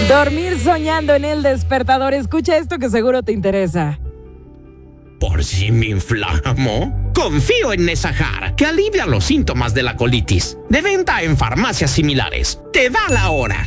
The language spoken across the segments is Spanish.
Dormir soñando en el despertador. Escucha esto que seguro te interesa. ¿Por si me inflamo? Confío en Nesajar, que alivia los síntomas de la colitis. De venta en farmacias similares. Te da la hora.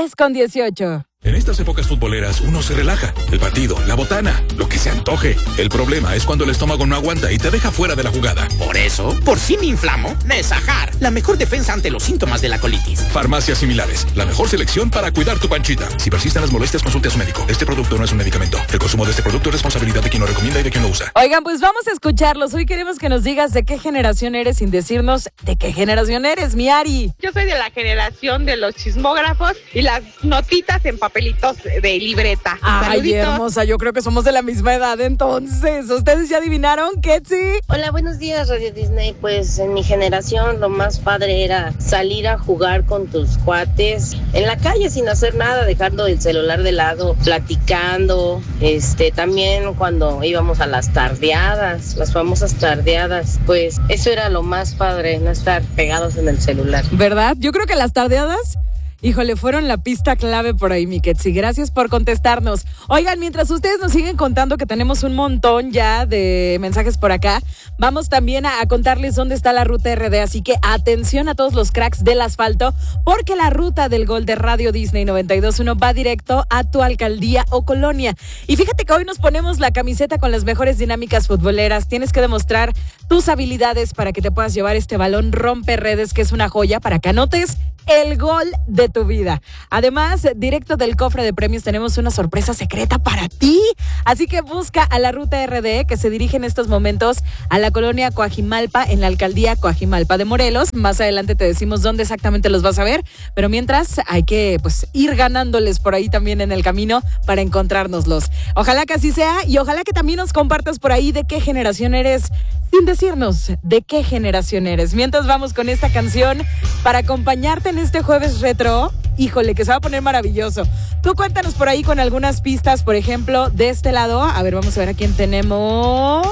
10:18. En estas épocas futboleras uno se relaja. El partido, la botana, lo que se antoje. El problema es cuando el estómago no aguanta y te deja fuera de la jugada. Por eso, por si me inflamo, Nesajar, la mejor defensa ante los síntomas de la colitis. Farmacias similares, la mejor selección para cuidar tu panchita. Si persisten las molestias, consulte a su médico. Este producto no es un medicamento. El consumo de este producto es responsabilidad de quien lo recomienda y de quien lo usa. Oigan, pues vamos a escucharlos. Hoy queremos que nos digas de qué generación eres sin decirnos de qué generación eres, mi Ari. Yo soy de la generación de los chismógrafos y las notitas en papelitos de libreta. Ay, Saluditos. hermosa, yo creo que somos de la misma edad entonces. ¿Ustedes ya adivinaron, Ketsi? Hola, buenos días, Radio Disney. Pues en mi generación lo más padre era salir a jugar con tus cuates en la calle sin hacer nada, dejando el celular de lado, platicando. También cuando íbamos a las tardeadas, las famosas tardeadas, pues eso era lo más padre, no estar pegados en el celular. ¿Verdad? Yo creo que las tardeadas, híjole, fueron la pista clave por ahí, mi Ketsi. Gracias por contestarnos. Oigan, mientras ustedes nos siguen contando que tenemos un montón ya de mensajes por acá, vamos también a contarles dónde está la ruta RD. Así que atención a todos los cracks del asfalto, porque la ruta del Gol de Radio Disney 92.1 va directo a tu alcaldía o colonia. Y fíjate que hoy nos ponemos la camiseta con las mejores dinámicas futboleras. Tienes que demostrar tus habilidades para que te puedas llevar este balón rompe redes, que es una joya, para que anotes el gol de tu vida. Además, directo del cofre de premios tenemos una sorpresa secreta para ti. Así que busca a la ruta RD, que se dirige en estos momentos a la colonia Coajimalpa, en la alcaldía Coajimalpa de Morelos. Más adelante te decimos dónde exactamente los vas a ver, pero mientras hay que ir ganándoles por ahí también en el camino para encontrárnoslos. Ojalá que así sea, y ojalá que también nos compartas por ahí de qué generación eres, sin decirnos de qué generación eres. Mientras vamos con esta canción para acompañarte en este jueves retro, híjole, que se va a poner maravilloso. Tú cuéntanos por ahí con algunas pistas, por ejemplo, de este lado. A ver, vamos a ver a quién tenemos.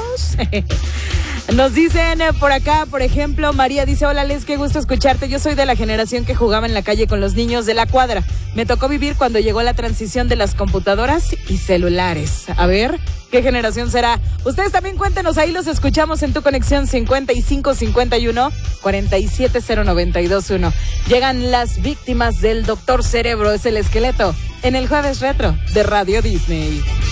Nos dicen por acá, por ejemplo, María dice: hola Les, qué gusto escucharte. Yo soy de la generación que jugaba en la calle con los niños de la cuadra. Me tocó vivir cuando llegó la transición de las computadoras y celulares. A ver, ¿qué generación será? Ustedes también cuéntenos, ahí los escuchamos en tu conexión 5551-47092.1. Llegan las víctimas del Doctor Cerebro, es el esqueleto, en el jueves retro de Radio Disney.